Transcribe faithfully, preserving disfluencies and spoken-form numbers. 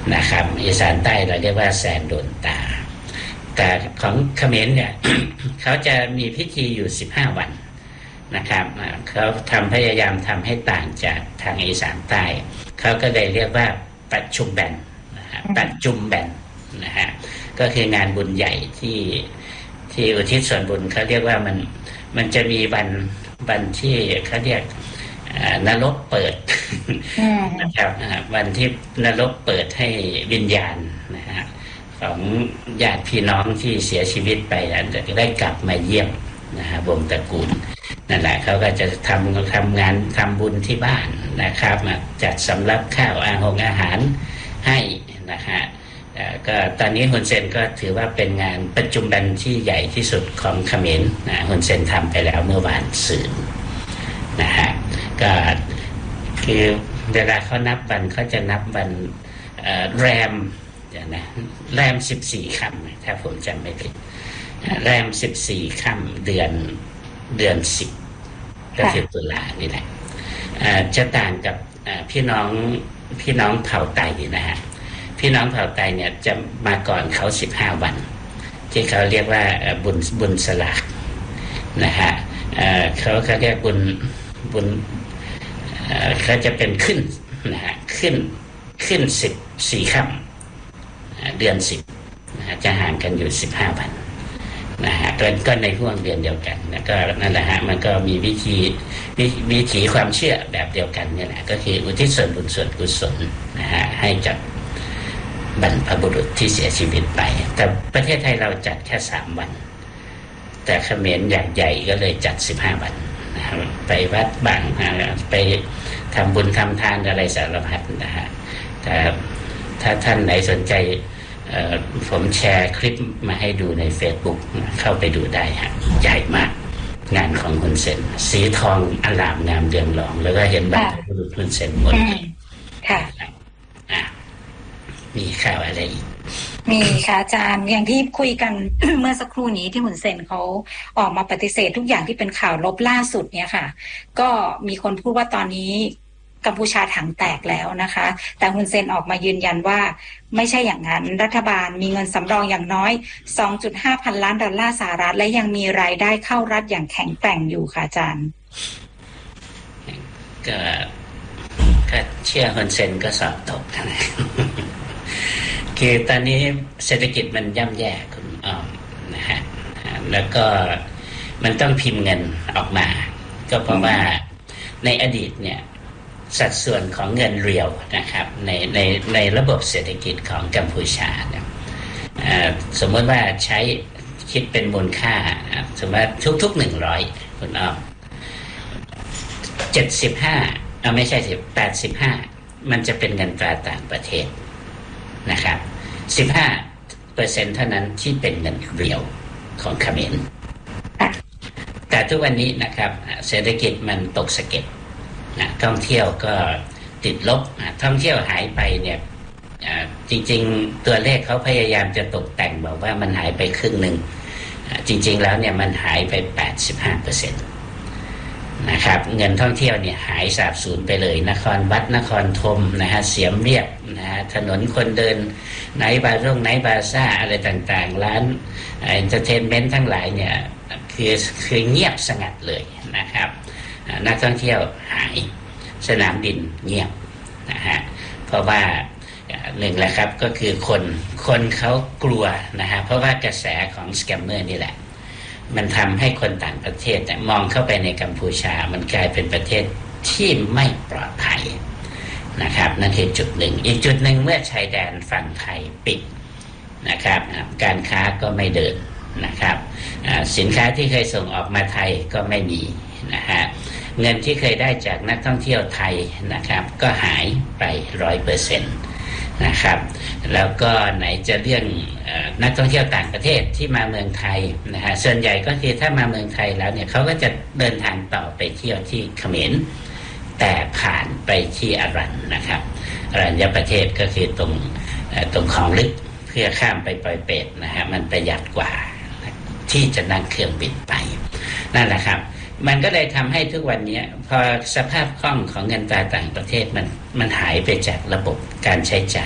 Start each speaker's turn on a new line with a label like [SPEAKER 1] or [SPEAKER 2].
[SPEAKER 1] นะครับอีสานใต้เราเรียกว่าแซนโดนตาแต่ของเขมรเนี่ย เขาจะมีพิธีอยู่สิบห้าวันนะครับเขาทำพยายามทำให้ต่างจากทางอีสานใต้เขาก็เลยเรียกว่าปัจจุมแบนนะฮะปัจจุมแบนนะฮะก็คืองานบุญใหญ่ที่ที่อุทิศส่วนบุญเขาเรียกว่ามันมันจะมีวันวันที่เขาเรียกนรกเปิดนะครับวันที่นรกเปิดให้วิญญาณนะฮะของญาติพี่น้องที่เสียชีวิตไปจะได้กลับมาเยี่ยมนะฮะวงตระกูลนั่นแหละเขาก็จะทำทำงานทำบุญที่บ้านนะครับมาจัดสำรับข้าวอาหงอาหารให้นะฮะก็ตอนนี้ฮุนเซนก็ถือว่าเป็นงานประชุมบันที่ใหญ่ที่สุดของเขมรนะฮุนเซนทำไปแล้วเมื่อวานซืนนะฮะก็คือเวลาเขานับวันเขาจะนับวันแรมนะแรมสิบสี่ค่ำถ้าผมจำไม่ผิดแรมสิบสี่ค่ำเดือนเดือนสิบก็คือตุลานี่แหละจะต่างกับพี่น้องพี่น้องเผ่าไตนะฮะพี่น้องเผ่าไตเนี่ยจะมาก่อนเขาสิบห้าวันที่เขาเรียกว่าบุญบุญสลากนะฮะเขาเขาเรียกบุญบุญเขาจะเป็นขึ้นนะฮะขึ้นขึ้นสิบสี่ค่ำเดือนสิบนะฮะจะห่างกันอยู่สิบห้าวันนะฮะก็ในห่วงเดือนเดียวกันนะก็นั่นแหละฮะมันก็มีวิธีวิถีความเชื่อแบบเดียวกันนี่แหละก็คืออุทิศส่วนบุญส่วนกุศลนะฮะให้กับบรรพบุรุษที่เสียชีวิตไปแต่ประเทศไทยเราจัดแค่สามวันแต่เขมรอย่างใหญ่ก็เลยจัดสิบห้าวันนะฮะไปวัดบ้างไปทำบุญทำทานอะไรสารพัดนะฮะแต่ถ้าท่านไหนสนใจผมแชร์คลิปมาให้ดูใน Facebook เข้าไปดูได้ฮะใหญ่มากงานของฮุนเซนสีทองอลามงามเรืองรองแล้วก็เห็นบรรพบุรุษฮุนเซนหมด
[SPEAKER 2] ค่ะ
[SPEAKER 1] มีข่าวอะไรอีก
[SPEAKER 2] มีค่ะอาจารย์อย่างที่คุยกัน เมื่อสักครู่นี้ที่ฮุนเซนเขาออกมาปฏิเสธทุกอย่างที่เป็นข่าวลบล่าสุดเนี่ยค่ะก็มีคนพูดว่าตอนนี้กัมพูชาถังแตกแล้วนะคะแต่ฮุนเซนออกมายืนยันว่าไม่ใช่อย่างนั้นรัฐบาลมีเงินสำรองอย่างน้อย สองจุดห้า พันล้านดอลลาร์สหรัฐและยังมีรายได้เข้ารัฐอย่างแข็งแกร่งอยู่ค่ะอาจารย์
[SPEAKER 1] ก็ถ้าเชื่อฮุนเซนก็สอบตกนะคือตอนนี้เศรษฐกิจมันย่ำแย่คุณอ้อมนะฮะแล้วก็มันต้องพิมพ์เงินออกมาก็เพราะว่าในอดีตเนี่ยสัดส่วนของเงินเรียวนะครับในในในระบบเศรษฐกิจของกัมพูชาเนี่ยสมมติว่าใช้คิดเป็นมูลค่าสมมติว่าทุกๆหนึ่งร้อยคุณอ้อมเจ็ดสิบห้าเอาไม่ใช่สิแปดสิบห้ามันจะเป็นเงินตราต่างประเทศนะครับสิบห้าเปอร์เซ็นต์เท่านั้นที่เป็นเงินเรียวของเขมรแต่ทุกวันนี้นะครับเศรษฐกิจมันตกสะเก็ดนะท่องเที่ยวก็ติดลบนะท่องเที่ยวหายไปเนี่ยจริงๆตัวเลขเขาพยายามจะตกแต่งบอกว่ามันหายไปครึ่งหนึ่งจริงๆแล้วเนี่ยมันหายไป แปดสิบห้าเปอร์เซ็นต์ นะครับเงินท่องเที่ยวเนี่ยหายสาบสูญไปเลยนครวัดนครธมนะฮะเสียมเรียบนะฮะถนนคนเดินไนท์บาร์ร่งไนท์บาซ่าอะไรต่างๆร้านเอนเตอร์เทนเมนต์ทั้งหลายเนี่ยคือคือเงียบสงัดเลยนะครับนักท่องเที่ยวหายสนามบินเงียบนะฮะเพราะว่าหนึ่งแหละครับก็คือคนคนเขากลัวนะฮะเพราะว่ากระแสของสแกมเมอร์นี่แหละมันทำให้คนต่างประเทศมองเข้าไปในกัมพูชามันกลายเป็นประเทศที่ไม่ปลอดภัยนะครับนั่นคือจุดหนึ่งอีกจุดหนึ่งเมื่อชายแดนฝั่งไทยปิดนะครับการค้าก็ไม่เดินนะครับสินค้าที่เคยส่งออกมาไทยก็ไม่มีนะฮะเงินที่เคยได้จากนักท่องเที่ยวไทยนะครับก็หายไป ร้อยเปอร์เซ็นต์ นะครับแล้วก็ไหนจะเรื่องนักท่องเที่ยวต่างประเทศที่มาเมืองไทยนะฮะส่วนใหญ่ก็คือถ้ามาเมืองไทยแล้วเนี่ยเขาก็จะเดินทางต่อไปเที่ยวที่เขมรแต่ผ่านไปที่อารัญนะครับอารัญญประเทศก็คือตรงตรงคลองลึกเพื่อข้ามไปปอยเปตนะฮะมันประหยัดกว่าที่จะนั่งเครื่องบินไปนั่นแหละครับมันก็เลยทำให้ทุกวันนี้พอสภาพคล่องของเงินตราต่างประเทศมันมันหายไปจากระบบการใช้จ่าย